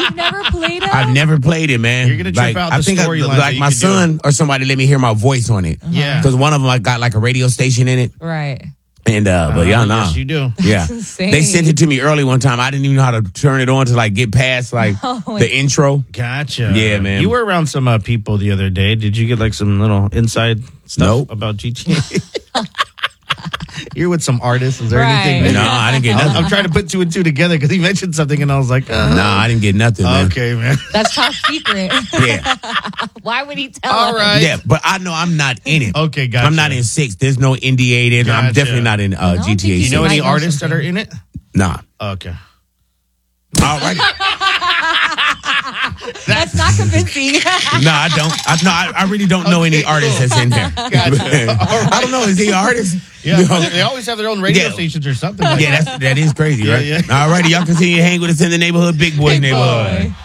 You've never played it? I've never played it, man. You're gonna trip out the I think storyline that you my could do. son or somebody let me hear my voice on it. Yeah. Because one of them got like a radio station in it. Right. And but y'all know. Yes, you do. Yeah. insane. They sent it to me early one time. I didn't even know how to turn it on to like get past like the intro. Gotcha. Yeah, man. You were around some people the other day. Did you get like some little inside stuff Nope. about GTA? You're with some artists. Is there Right. anything? No, I didn't get nothing. I'm trying to put two and two together because he mentioned something and I was like, No, I didn't get nothing, man. okay, man. That's top secret. Yeah. Why would he tell All us? right. Yeah, but I know I'm not in it. Okay, gotcha. I'm not in 6. There's no NDA there. I'm Gotcha. definitely not in don't think GTA you Do you know Might any know artists that something. are in it? Nah. Okay. All right. That's not convincing. No, I don't. I really don't know any artists that's in there. I don't know. Is he an artist? Yeah, You know? they always have their own radio Yeah. stations or something. Like Yeah, that is crazy, right? Yeah. All righty, y'all continue to hang with us in the neighborhood, Big Boys neighborhood. Boy.